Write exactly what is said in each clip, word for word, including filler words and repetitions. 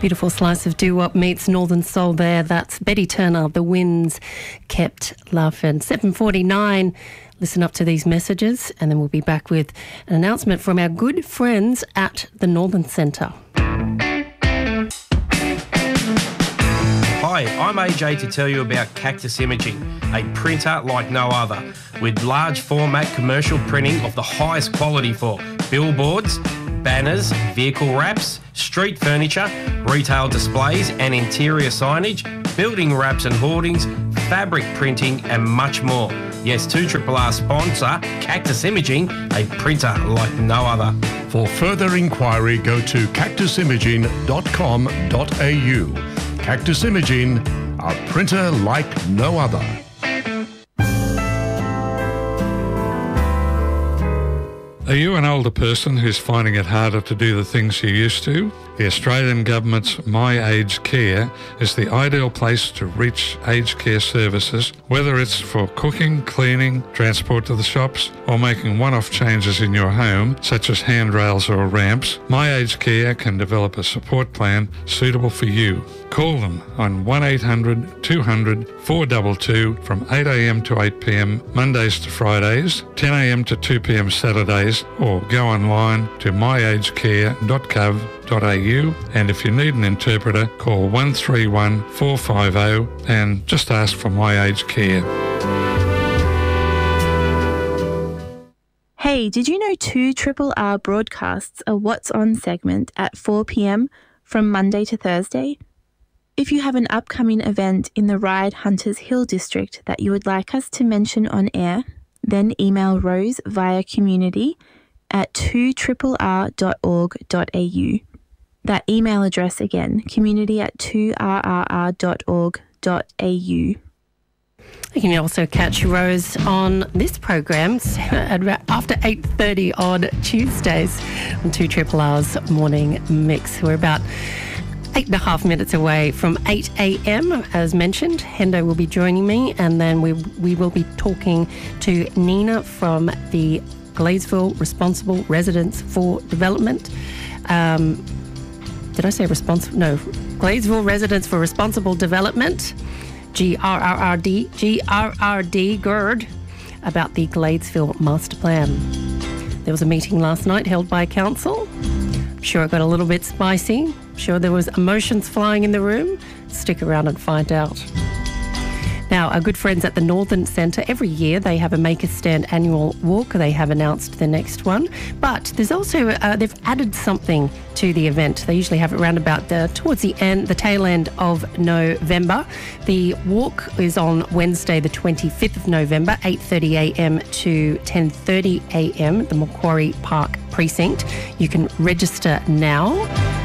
Beautiful slice of doo-wop meets Northern Soul there. That's Betty Turner, The Winds Kept Laughing. seven forty-nine. Listen up to these messages and then we'll be back with an announcement from our good friends at the Northern Centre. Hi, I'm A J to tell you about Cactus Imaging, a printer like no other, with large format commercial printing of the highest quality for billboards, banners, vehicle wraps, street furniture, retail displays and interior signage, building wraps and hoardings, fabric printing and much more. Yes, two R R R sponsor, Cactus Imaging, a printer like no other. For further inquiry, go to cactus imaging dot com dot a u. Cactus Imaging, a printer like no other. Are you an older person who's finding it harder to do the things you used to? The Australian Government's My Aged Care is the ideal place to reach aged care services, whether it's for cooking, cleaning, transport to the shops, or making one-off changes in your home, such as handrails or ramps. My Aged Care can develop a support plan suitable for you. Call them on one eight hundred two hundred four two two from eight a m to eight p m Mondays to Fridays, ten a m to two p m Saturdays, or go online to my aged care dot gov dot a u, and if you need an interpreter, call one three one four five zero and just ask for My Aged Care. Hey, did you know two R R R broadcasts a What's On segment at four p m from Monday to Thursday? If you have an upcoming event in the Ryde Hunters Hill district that you would like us to mention on air, then email Rose via community at two r r r dot org dot a u. That email address again, community at two r r r dot org dot a u. You can also catch Rose on this program after eight thirty on Tuesdays on two R R R's Morning Mix. We're about eight and a half minutes away from eight a m as mentioned. Hendo will be joining me, and then we we will be talking to Nina from the Gladesville Responsible Residents for Development. Um, did I say responsible? No, Gladesville Residents for Responsible Development, G R R R D, G R R D, GERD, about the Gladesville Master Plan. There was a meeting last night held by council. I'm sure it got a little bit spicy. I'm sure there was emotions flying in the room. Stick around and find out. Now, our good friends at the Northern Centre, every year they have a Make a Stand annual walk. They have announced the next one. But there's also, uh, they've added something to the event. They usually have it around about the, towards the end, the tail end of November. The walk is on Wednesday, the twenty-fifth of November, eight thirty a m to ten thirty a m at the Macquarie Park Precinct. You can register now.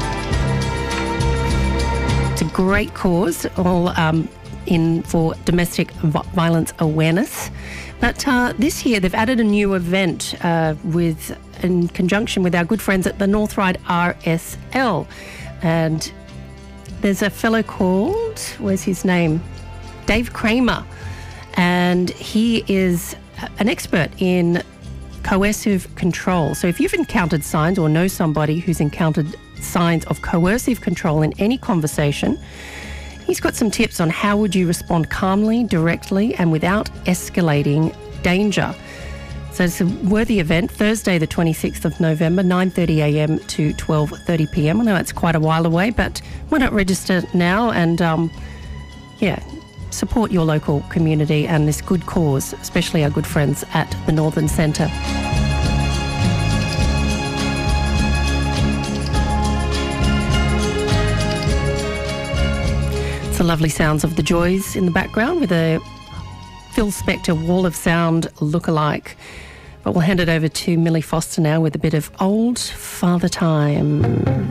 It's a great cause, all um, in for domestic violence awareness. But uh, this year they've added a new event uh, with in conjunction with our good friends at the North Ryde R S L. And there's a fellow called, where's his name? Dave Kramer. And he is an expert in coercive control. So if you've encountered signs or know somebody who's encountered signs of coercive control in any conversation, he's got some tips on how would you respond calmly, directly, and without escalating danger. So it's a worthy event, Thursday the twenty-sixth of November, nine thirty a m to twelve thirty p m I know it's quite a while away, but why not register now and, um, yeah, support your local community and this good cause, especially our good friends at the Northern Centre. The lovely sounds of the Joys in the background with a Phil Spector Wall of Sound lookalike. But we'll hand it over to Millie Foster now with a bit of Old Father Time.